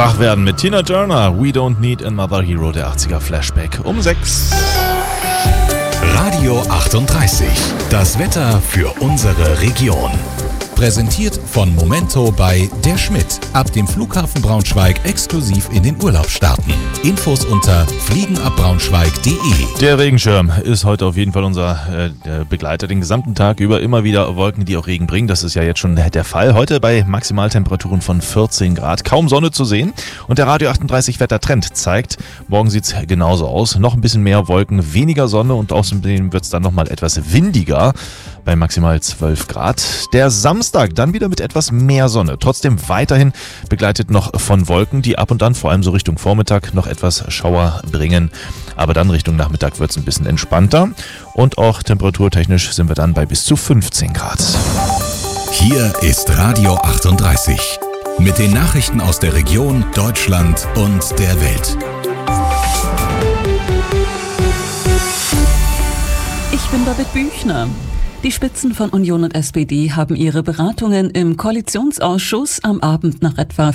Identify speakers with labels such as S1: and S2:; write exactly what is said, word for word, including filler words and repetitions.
S1: Wach werden mit Tina Turner. We don't need another hero, der achtziger Flashback um sechs.
S2: Radio achtunddreißig. Das Wetter für unsere Region. Präsentiert von Momento bei Der Schmidt. Ab dem Flughafen Braunschweig exklusiv in den Urlaub starten. Infos unter fliegenabbraunschweig punkt de.
S1: Der Regenschirm ist heute auf jeden Fall unser äh, Begleiter den gesamten Tag über. Immer wieder Wolken, die auch Regen bringen. Das ist ja jetzt schon der Fall. Heute bei Maximaltemperaturen von vierzehn Grad. Kaum Sonne zu sehen. Und der Radio achtunddreißig Wettertrend zeigt, morgen sieht es genauso aus. Noch ein bisschen mehr Wolken, weniger Sonne und außerdem wird es dann nochmal etwas windiger bei maximal zwölf Grad. Der Samstag dann wieder mit etwas mehr Sonne. Trotzdem weiterhin begleitet noch von Wolken, die ab und an, vor allem so Richtung Vormittag, noch etwas Schauer bringen. Aber dann Richtung Nachmittag wird es ein bisschen entspannter. Und auch temperaturtechnisch sind wir dann bei bis zu fünfzehn Grad.
S2: Hier ist Radio achtunddreißig. Mit den Nachrichten aus der Region, Deutschland und der Welt.
S3: Ich bin David Büchner. Die Spitzen von Union und S P D haben ihre Beratungen im Koalitionsausschuss am Abend nach etwa